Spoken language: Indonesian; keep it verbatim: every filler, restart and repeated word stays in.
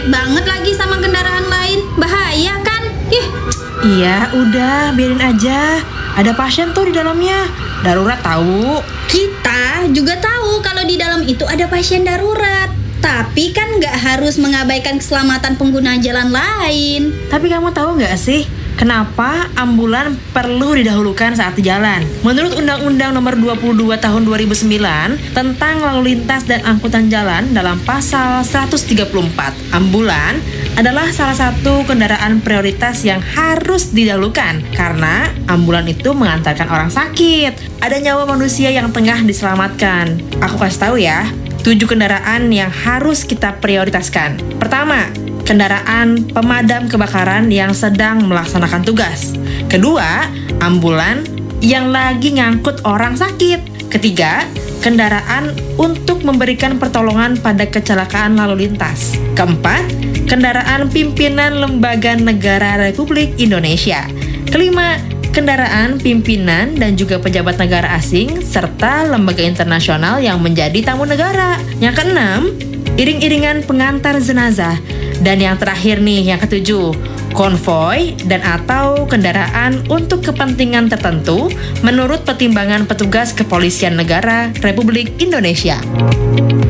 banget lagi sama kendaraan lain. Bahaya kan? Ih. Iya, udah, biarin aja. Ada pasien tuh di dalamnya. Darurat tahu. Kita juga tahu kalau di dalam itu ada pasien darurat. Tapi kan nggak harus mengabaikan keselamatan pengguna jalan lain. Tapi kamu tahu nggak sih, kenapa ambulan perlu didahulukan saat di jalan? Menurut Undang-Undang Nomor dua puluh dua Tahun dua ribu sembilan tentang lalu lintas dan angkutan jalan dalam pasal seratus tiga puluh empat, ambulan adalah salah satu kendaraan prioritas yang harus didahulukan karena ambulan itu mengantarkan orang sakit. Ada nyawa manusia yang tengah diselamatkan. Aku kasih tahu ya, tujuh kendaraan yang harus kita prioritaskan. Pertama, kendaraan pemadam kebakaran yang sedang melaksanakan tugas. Kedua, ambulan yang lagi ngangkut orang sakit. Ketiga, kendaraan untuk memberikan pertolongan pada kecelakaan lalu lintas. Keempat, kendaraan pimpinan lembaga negara Republik Indonesia. Kelima, kendaraan pimpinan dan juga pejabat negara asing serta lembaga internasional yang menjadi tamu negara. Yang keenam, iring-iringan pengantar jenazah. Dan yang terakhir nih, yang ketujuh, konvoi dan atau kendaraan untuk kepentingan tertentu menurut pertimbangan petugas kepolisian negara Republik Indonesia.